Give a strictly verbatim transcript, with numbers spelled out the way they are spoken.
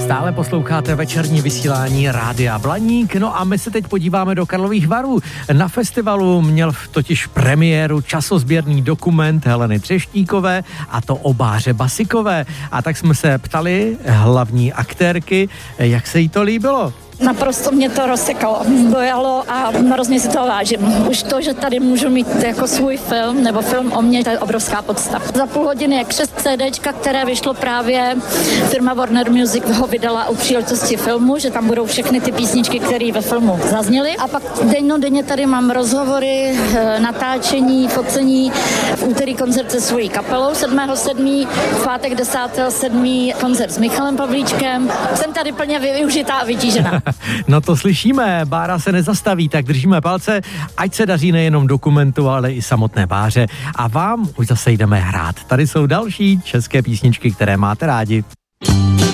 Stále posloucháte večerní vysílání Rádia Blaník, no a my se teď podíváme do Karlových Varů. Na festivalu měl totiž premiéru časozběrný dokument Heleny Třeštíkové, a to o Báře Basikové. A tak jsme se ptali hlavní aktérky, jak se jí to líbilo. Naprosto mě to rozsekalo, dojalo a hrozně si to vážím. Už to, že tady můžu mít jako svůj film nebo film o mně, to je obrovská podsta. Za půl hodiny je křest CDčka, které vyšlo právě, firma Warner Music ho vydala u příležitosti filmu, že tam budou všechny ty písničky, které ve filmu zazněly. A pak dennodenně tady mám rozhovory, natáčení, focení. V úterý koncert se svojí kapelou sedmého sedmého v pátek desátého sedmého koncert s Michalem Pavlíčkem. Jsem tady plně využitá a vytížená. No to slyšíme, Bára se nezastaví, tak držíme palce, ať se daří nejenom dokumentu, ale i samotné Báře. A vám už zase jdeme hrát. Tady jsou další české písničky, které máte rádi.